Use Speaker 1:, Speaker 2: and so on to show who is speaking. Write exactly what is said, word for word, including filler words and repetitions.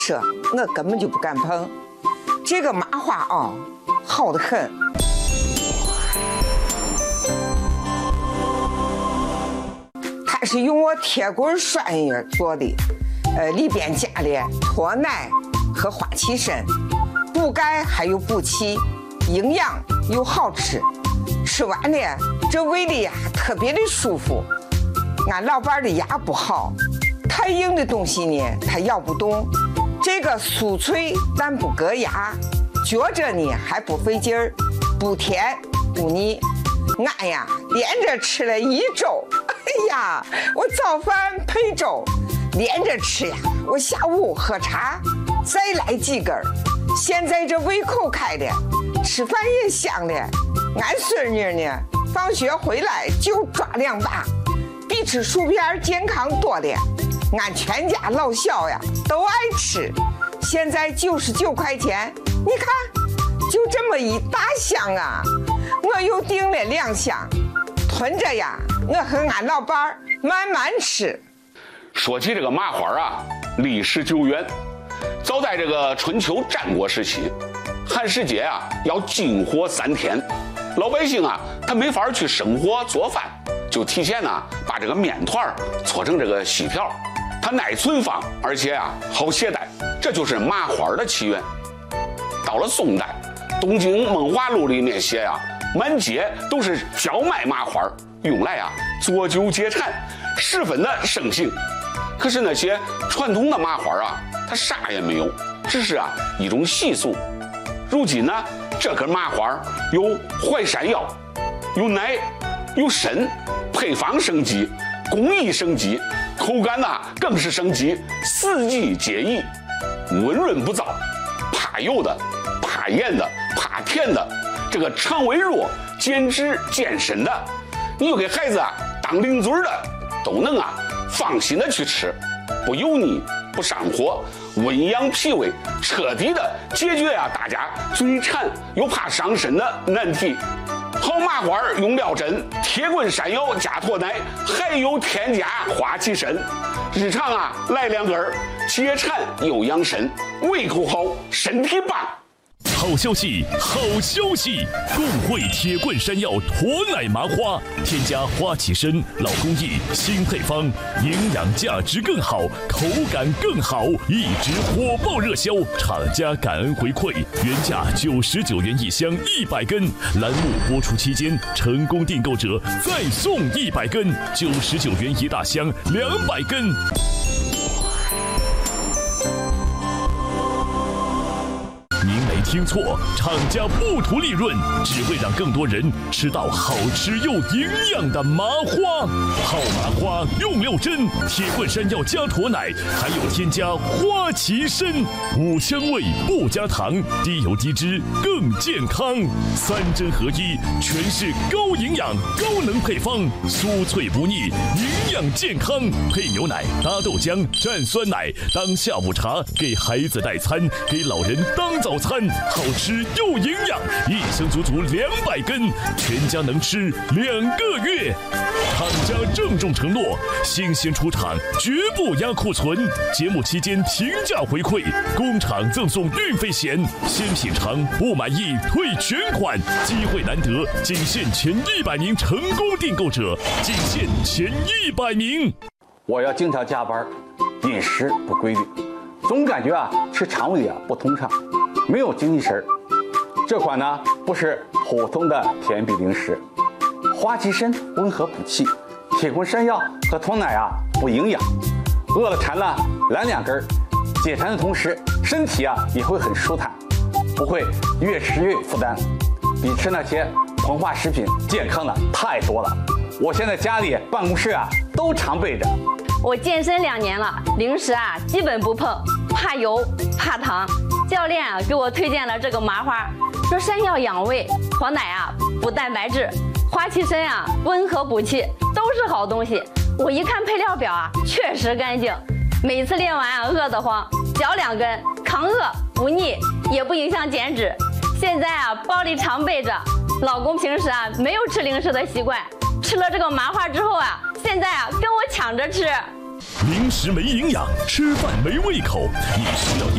Speaker 1: 这我根本就不敢碰。这个麻花啊，好得很。它是用我铁棍栓叶做的，呃，里边加了脱奶和花旗参，补钙还有补气，营养又好吃。吃完了，这胃里呀特别的舒服。俺老伴的牙不好，太硬的东西呢他咬不动，这个酥脆但不硌牙，嚼着呢还不费劲儿，不甜不腻。俺呀连着吃了一周，哎呀，我早饭配粥，连着吃呀，我下午喝茶，再来几根儿。现在这胃口开了，吃饭也香了。俺孙女呢，放学回来就抓两把，比吃薯片健康多了。俺全家老小呀都爱吃。现在九十九块钱，你看，就这么一大箱啊！我又订了两箱，囤着呀，我和俺老伴儿慢慢吃。
Speaker 2: 说起这个麻花啊，历史久远。早在这个春秋战国时期，汉使节啊要禁火三天，老百姓啊他没法去生火做饭，就提前呢把这个面团搓成这个细条，它耐存放，而且啊好携带，这就是麻花的起源。到了宋代，《东京梦华录》里面写呀、啊，满街都是焦麦麻花，用来啊做酒解馋，十分的盛行。可是那些传统的麻花啊，它啥也没有，只是啊一种习俗。如今呢，这根麻花有淮山药，有奶，有参，配方升级，工艺升级，口感呢更是升级，四季皆宜，温润不燥，怕油的，怕盐的，怕甜的，这个肠胃弱、减脂健身的，你就给孩子啊当零嘴的，都能啊放心的去吃，不油腻，不上火，温养脾胃，彻底的解决啊大家嘴馋又怕伤身的难题。好麻花用料真，铁棍山药加脱奶，还有添加花旗参。日常啊来两根，解馋又养生，胃口好，身体棒。
Speaker 3: 好消息，好消息！共汇铁棍山药脱奶麻花，添加花旗参，老工艺，新配方，营养价值更好，口感更好，一直火爆热销。厂家感恩回馈，原价九十九元一箱一百根，栏目播出期间成功订购者再送一百根，九十九元一大箱两百根。您没听错，厂家不图利润，只会让更多人吃到好吃又营养的麻花。好麻花用料真，铁棍山药加脱奶，还有添加花旗参，五香味不加糖，低油低脂更健康，三珍合一，全是高营养高能配方，酥脆不腻，营养健康。配牛奶搭豆浆蘸酸奶当下午茶，给孩子代餐，给老人当早餐，好吃又营养，一箱足足两百根，全家能吃两个月。厂家郑重承诺，新鲜出厂，绝不压库存。节目期间平价回馈，工厂赠送运费险，先品尝不满意退全款。机会难得，仅限前一百名成功订购者，仅限前一百名。
Speaker 4: 我要经常加班，饮食不规律，总感觉啊吃肠胃啊不通畅，没有精气神。这款呢不是普通的甜饼零食，花旗参温和补气，铁棍山药和脱奶啊补营养，饿了馋了来两根，解馋的同时身体啊也会很舒坦，不会越吃越有负担，比吃那些膨化食品健康的太多了。我现在家里办公室啊都常备着。
Speaker 5: 我健身两年了，零食啊基本不碰，怕油怕糖。教练啊给我推荐了这个麻花，说山药养胃，脱奶啊补蛋白质，花旗参啊温和补气，都是好东西。我一看配料表啊，确实干净。每次练完啊饿得慌，嚼两根，抗饿不腻，也不影响减脂。现在啊包里常备着，老公平时啊没有吃零食的习惯，吃了这个麻花之后啊，现在啊跟我抢着吃。
Speaker 3: 零食没营养，吃饭没胃口，你需要